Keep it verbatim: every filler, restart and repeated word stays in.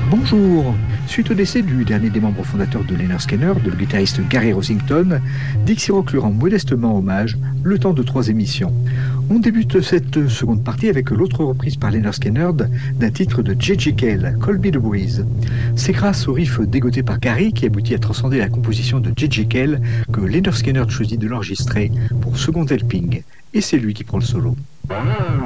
Bonjour. Suite au décès du dernier des membres fondateurs de Lynyrd Skynyrd, le guitariste Gary Rossington, Dixie Rock lui rend modestement hommage le temps de trois émissions. On débute cette seconde partie avec l'autre reprise par Lynyrd Skynyrd d'un titre de J J. Cale, Call Me the Breeze. C'est grâce au riff dégoté par Gary qui aboutit à transcender la composition de J J. Cale que Lynyrd Skynyrd choisit de l'enregistrer pour Second Helping. Et c'est lui qui prend le solo.